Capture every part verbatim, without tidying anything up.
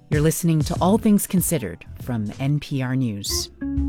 You're listening to All Things Considered from N P R News.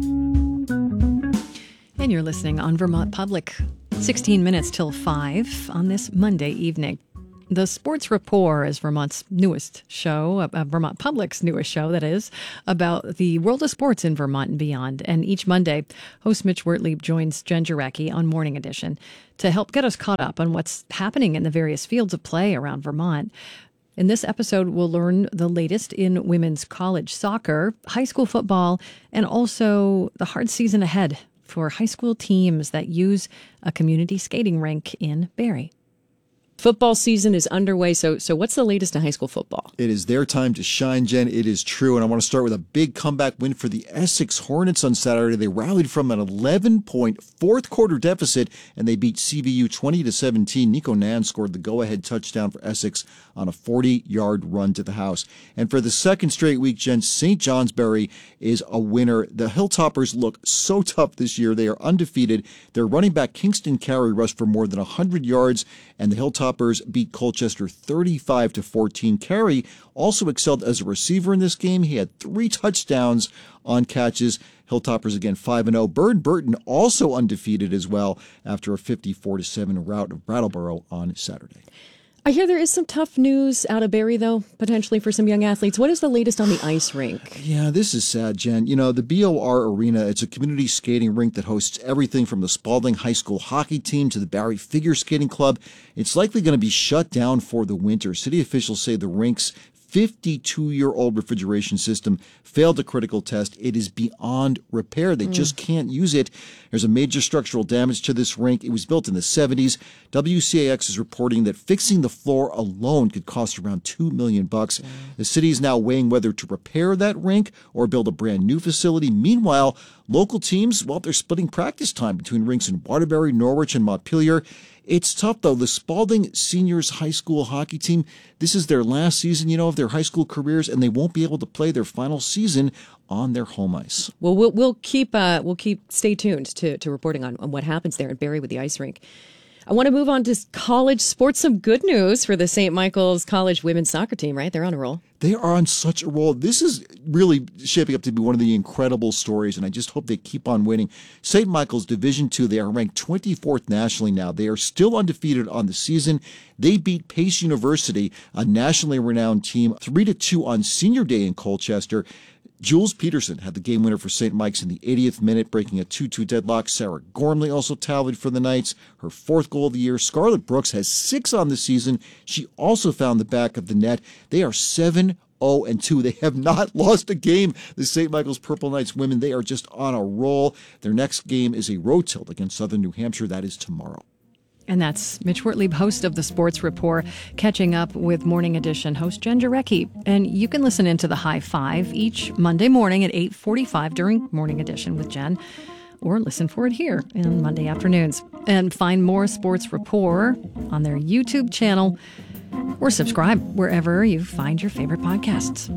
And you're listening on Vermont Public. sixteen minutes till five on this Monday evening. The Sports Rapport is Vermont's newest show, uh, Vermont Public's newest show, that is, about the world of sports in Vermont and beyond. And each Monday, host Mitch Wertlieb joins Jen Jarecki on Morning Edition to help get us caught up on what's happening in the various fields of play around Vermont. In this episode, we'll learn the latest in women's college soccer, high school football, and also the hard season ahead for high school teams that use a community skating rink in Barrie. Football season is underway, so so what's the latest in high school football? It is their time to shine, Jen. It is true, and I want to start with a big comeback win for the Essex Hornets on Saturday. They rallied from an eleven-point fourth-quarter deficit, and they beat C V U twenty to seventeen. Nico Nan scored the go-ahead touchdown for Essex on a forty-yard run to the house. And for the second straight week, Jen, Saint Johnsbury is a winner. The Hilltoppers look so tough this year. They are undefeated. Their running back, Kingston Carey, rushed for more than one hundred yards, and the Hilltoppers beat Colchester thirty-five to fourteen. Carey also excelled as a receiver in this game. He had three touchdowns on catches. Hilltoppers again five and oh. Bird Burton also undefeated as well after a fifty-four to seven rout of Brattleboro on Saturday. I hear there is some tough news out of Barrie, though, potentially for some young athletes. What is the latest on the ice rink? Yeah, this is sad, Jen. You know, the B O R Arena, it's a community skating rink that hosts everything from the Spalding High School hockey team to the Barrie Figure Skating Club. It's likely going to be shut down for the winter. City officials say the rink's fifty-two-year-old refrigeration system failed a critical test. It is beyond repair. They mm. just can't use it. There's a major structural damage to this rink. It was built in the seventies. W C A X is reporting that fixing the floor alone could cost around two million bucks. Mm. The city is now weighing whether to repair that rink or build a brand new facility. Meanwhile, local teams, well, they're splitting practice time between rinks in Waterbury, Norwich, and Montpelier. It's tough, though. The Spalding Seniors High School hockey team, this is their last season, you know, of their high school careers, and they won't be able to play their final season on their home ice. Well, we'll, we'll keep uh, we'll keep stay tuned to, to reporting on, on what happens there in Barrie with the ice rink. I want to move on to college sports. Some good news for the Saint Michael's College women's soccer team, right? They're on a roll. They are on such a roll. This is really shaping up to be one of the incredible stories, and I just hope they keep on winning. Saint Michael's Division two, they are ranked twenty-fourth nationally now. They are still undefeated on the season. They beat Pace University, a nationally renowned team, three to two on Senior Day in Colchester. Jules Peterson had the game winner for Saint Mike's in the eightieth minute, breaking a two two deadlock. Sarah Gormley also tallied for the Knights, her fourth goal of the year. Scarlett Brooks has six on the season. She also found the back of the net. They are seven oh and two. They have not lost a game. The Saint Michael's Purple Knights women, they are just on a roll. Their next game is a road tilt against Southern New Hampshire. That is tomorrow. And that's Mitch Wertlieb, host of the Sports Rapport, catching up with Morning Edition host Jen Jarecki. And you can listen into the High Five each Monday morning at eight forty-five during Morning Edition with Jen, or listen for it here on Monday afternoons. And find more Sports Rapport on their YouTube channel, or subscribe wherever you find your favorite podcasts.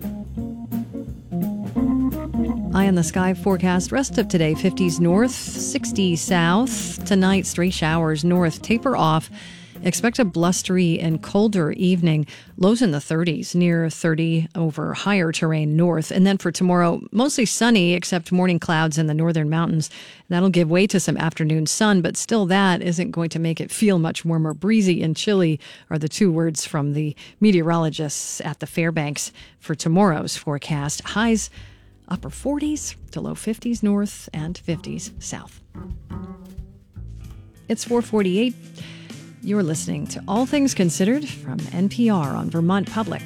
Eye on the sky forecast. Rest of today, fifties north, sixties south. Tonight, stray showers north, taper off. Expect a blustery and colder evening. Lows in the thirties, near thirty over higher terrain north. And then for tomorrow, mostly sunny, except morning clouds in the northern mountains. That'll give way to some afternoon sun, but still that isn't going to make it feel much warmer. Breezy and chilly are the two words from the meteorologists at the Fairbanks for tomorrow's forecast. Highs upper forties to low fifties north and fifties south. It's four forty-eight. You're listening to All Things Considered from N P R on Vermont Public.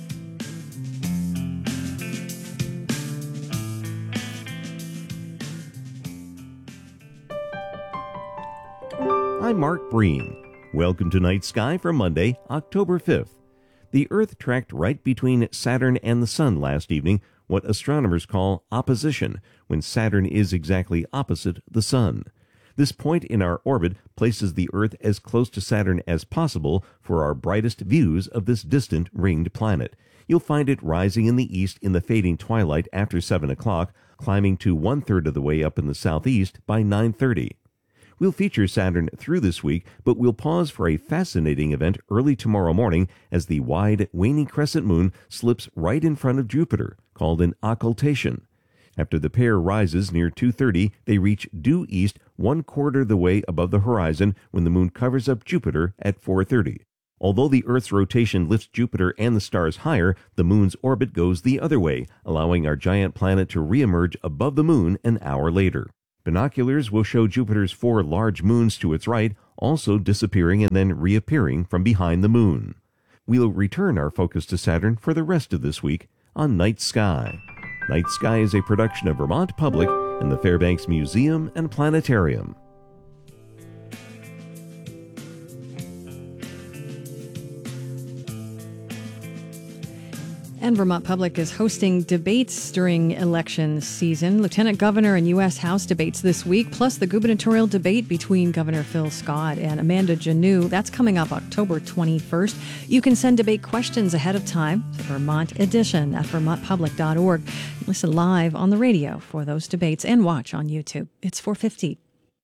I'm Mark Breen. Welcome to Night Sky for Monday, October fifth. The Earth tracked right between Saturn and the Sun last evening, what astronomers call opposition, when Saturn is exactly opposite the Sun. This point in our orbit places the Earth as close to Saturn as possible for our brightest views of this distant ringed planet. You'll find it rising in the east in the fading twilight after seven o'clock, climbing to one-third of the way up in the southeast by nine thirty. We'll feature Saturn through this week, but we'll pause for a fascinating event early tomorrow morning as the wide, waning crescent moon slips right in front of Jupiter, called an occultation. After the pair rises near two thirty, they reach due east one quarter the way above the horizon when the moon covers up Jupiter at four thirty. Although the Earth's rotation lifts Jupiter and the stars higher, the moon's orbit goes the other way, allowing our giant planet to reemerge above the moon an hour later. Binoculars will show Jupiter's four large moons to its right, also disappearing and then reappearing from behind the moon. We'll return our focus to Saturn for the rest of this week on Night Sky. Night Sky is a production of Vermont Public and the Fairbanks Museum and Planetarium. And Vermont Public is hosting debates during election season. Lieutenant Governor and U S House debates this week, plus the gubernatorial debate between Governor Phil Scott and Amanda Janoo. That's coming up October twenty-first. You can send debate questions ahead of time to Vermont Edition at vermont public dot org. Listen live on the radio for those debates and watch on YouTube. It's four fifty.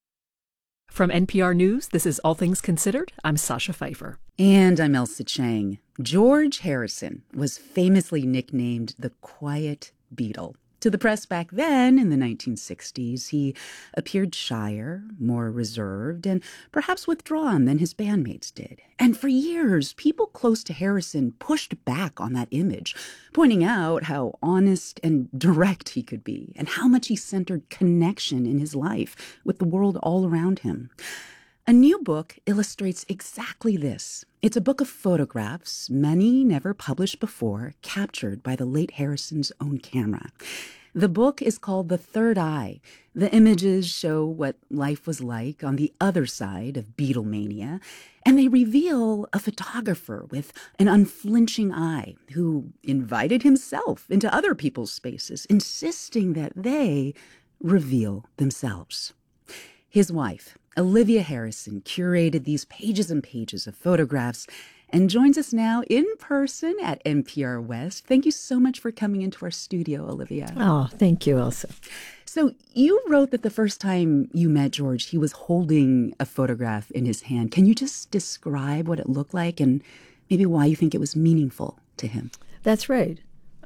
From N P R News, this is All Things Considered. I'm Sasha Pfeiffer. And I'm Elsa Chang. George Harrison was famously nicknamed the Quiet Beatle. To the press back then, in the nineteen sixties, he appeared shyer, more reserved, and perhaps withdrawn than his bandmates did. And for years, people close to Harrison pushed back on that image, pointing out how honest and direct he could be, and how much he centered connection in his life with the world all around him. A new book illustrates exactly this. It's a book of photographs, many never published before, captured by the late Harrison's own camera. The book is called The Third Eye. The images show what life was like on the other side of Beatlemania, and they reveal a photographer with an unflinching eye who invited himself into other people's spaces, insisting that they reveal themselves. His wife, Olivia Harrison, curated these pages and pages of photographs and joins us now in person at N P R West. Thank you so much for coming into our studio, Olivia. Oh, thank you, Elsa. So you wrote that the first time you met George, he was holding a photograph in his hand. Can you just describe what it looked like and maybe why you think it was meaningful to him? That's right.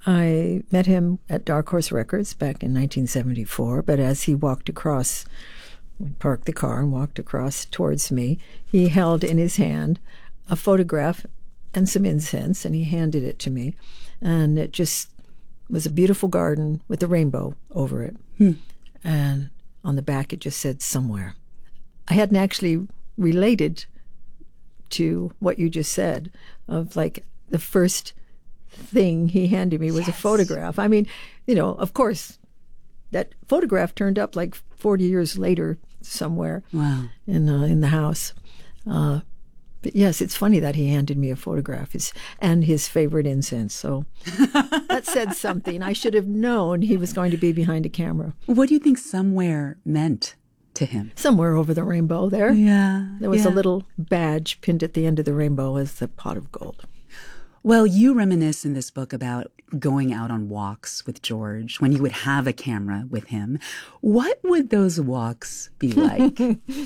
I met him at Dark Horse Records back in nineteen seventy-four, but as he walked across, we parked the car and walked across towards me, he held in his hand a photograph and some incense, and he handed it to me. And it just was a beautiful garden with a rainbow over it. Hmm. And on the back, it just said somewhere. I hadn't actually related to what you just said, of like the first thing he handed me was yes. a photograph. I mean, you know, of course, that photograph turned up like forty years later somewhere wow. in uh, in the house. Uh, but yes, it's funny that he handed me a photograph his, and his favorite incense. So that said something. I should have known he was going to be behind a camera. What do you think somewhere meant to him? Somewhere over the rainbow there. Yeah. There was yeah. a little badge pinned at the end of the rainbow as the pot of gold. Well, you reminisce in this book about going out on walks with George when you would have a camera with him. What would those walks be like?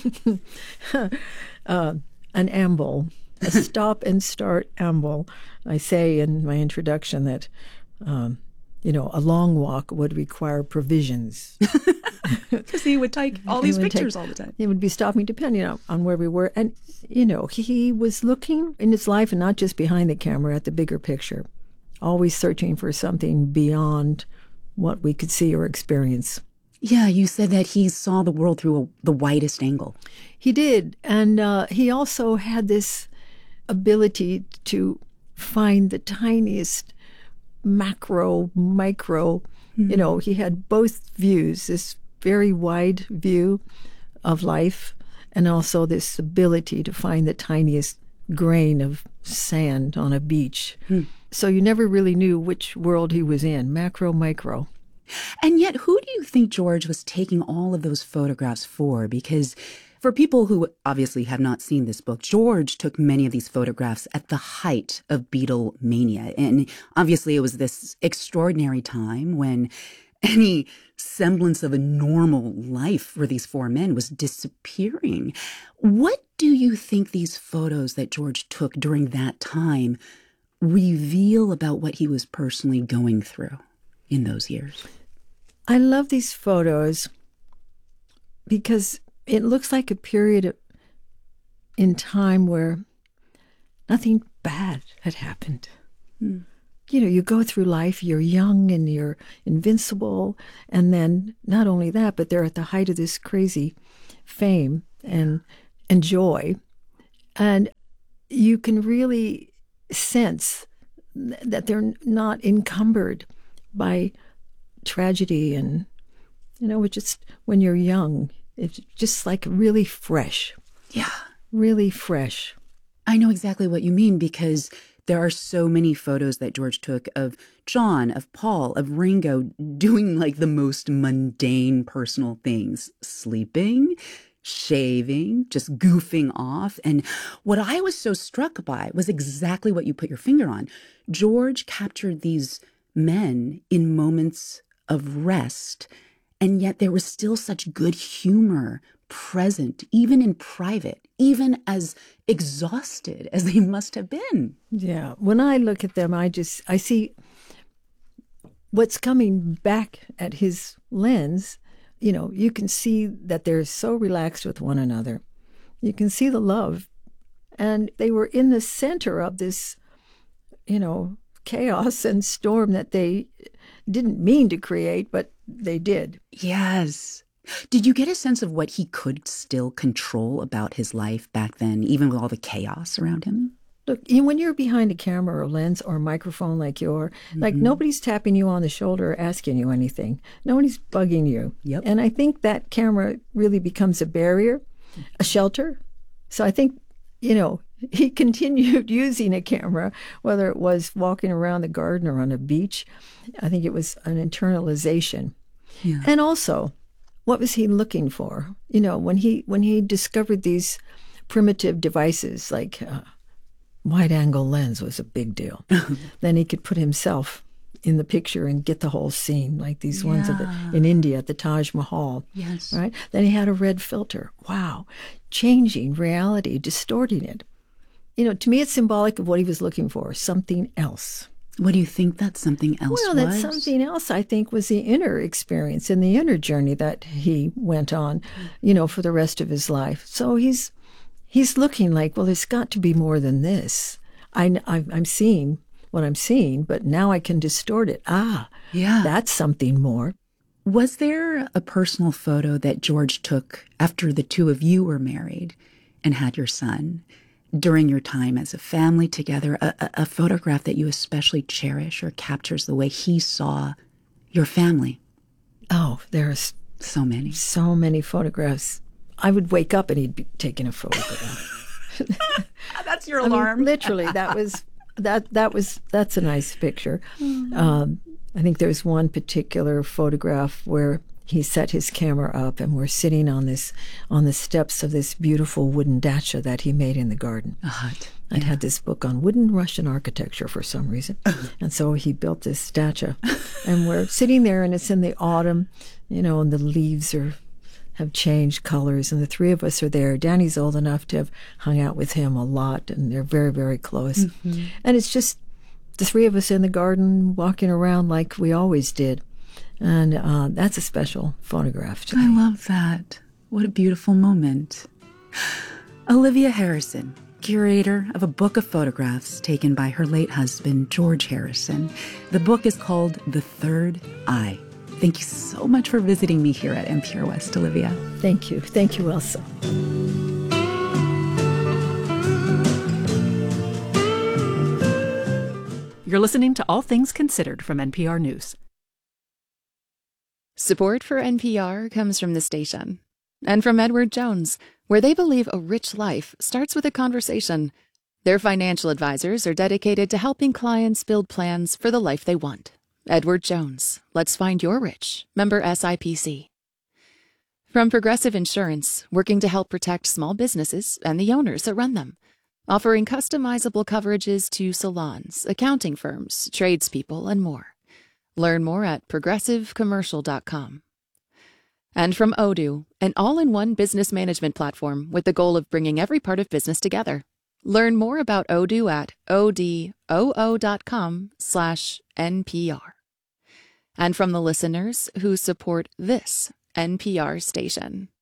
uh, an amble, a stop and start amble. I say in my introduction that, um, you know, a long walk would require provisions. Because he would take all these pictures take, all the time. He would be stopping depending on, on where we were. And, you know, he was looking in his life and not just behind the camera at the bigger picture, always searching for something beyond what we could see or experience. Yeah, you said that he saw the world through a, the widest angle. He did. And uh, he also had this ability to find the tiniest macro, micro, mm-hmm. you know, he had both views, this very wide view of life and also this ability to find the tiniest grain of sand on a beach. Mm. So you never really knew which world he was in, macro, micro. And yet, who do you think George was taking all of those photographs for? Because for people who obviously have not seen this book, George took many of these photographs at the height of Beatlemania. And obviously it was this extraordinary time when Any semblance of a normal life for these four men was disappearing. What do you think these photos that George took during that time reveal about what he was personally going through in those years? I love these photos because it looks like a period in time where nothing bad had happened. Mm. You know, you go through life, you're young and you're invincible. And then not only that, but they're at the height of this crazy fame and, and joy. And you can really sense that they're not encumbered by tragedy. And, you know, it's just when you're young, it's just like really fresh. Yeah. Really fresh. I know exactly what you mean, because there are so many photos that George took of John, of Paul, of Ringo doing like the most mundane personal things, sleeping, shaving, just goofing off. And what I was so struck by was exactly what you put your finger on. George captured these men in moments of rest, and yet there was still such good humor present, even in private, even as exhausted as they must have been. Yeah. When I look at them, I just, I see what's coming back at his lens. You know, you can see that they're so relaxed with one another. You can see the love. And they were in the center of this, you know, chaos and storm that they didn't mean to create, but they did. Yes. Did you get a sense of what he could still control about his life back then, even with all the chaos around him? Look, you know, when you're behind a camera or a lens or a microphone like you're, mm-hmm. like nobody's tapping you on the shoulder or asking you anything. Nobody's bugging you. Yep. And I think that camera really becomes a barrier, a shelter. So I think, you know, he continued using a camera, whether it was walking around the garden or on a beach. I think it was an internalization. Yeah. And also, what was he looking for? You know, when he when he discovered these primitive devices, like uh, wide-angle lens was a big deal. Then he could put himself in the picture and get the whole scene, like these yeah. ones at the, in India at the Taj Mahal. Yes. Right? Then he had a red filter. Wow. Changing reality, distorting it. You know, to me, it's symbolic of what he was looking for, something else. What do you think that something else well, was? Well, that something else, I think, was the inner experience and the inner journey that he went on, you know, for the rest of his life. So he's he's looking like, well, there's got to be more than this. I, I, I'm seeing what I'm seeing, but now I can distort it. Ah, yeah, that's something more. Was there a personal photo that George took after the two of you were married and had your son, during your time as a family together, a, a, a photograph that you especially cherish or captures the way he saw your family? Oh, there's so many. So many photographs. I would wake up and he'd be taking a photograph. That's your I alarm. mean, literally, that was that that was that's a nice picture. Mm. Um, I think there's one particular photograph where he set his camera up and we're sitting on this on the steps of this beautiful wooden dacha that he made in the garden. A hut. I'd yeah. had this book on wooden Russian architecture for some reason. And so he built this dacha. And we're sitting there and it's in the autumn, you know, and the leaves are have changed colors and the three of us are there. Danny's old enough to have hung out with him a lot and they're very, very close. Mm-hmm. And it's just the three of us in the garden walking around like we always did. And uh, that's a special photograph to me. I love that. What a beautiful moment. Olivia Harrison, curator of a book of photographs taken by her late husband, George Harrison. The book is called The Third Eye. Thank you so much for visiting me here at N P R West, Olivia. Thank you. Thank you, Elsa. You're listening to All Things Considered from N P R News. Support for N P R comes from the station and from Edward Jones, where they believe a rich life starts with a conversation. Their financial advisors are dedicated to helping clients build plans for the life they want. Edward Jones, let's find your rich. Member S I P C. From Progressive Insurance, working to help protect small businesses and the owners that run them. Offering customizable coverages to salons, accounting firms, tradespeople, and more. Learn more at progressive commercial dot com. And from Odoo, an all-in-one business management platform with the goal of bringing every part of business together. Learn more about Odoo at odoo dot com slash N P R. And from the listeners who support this N P R station.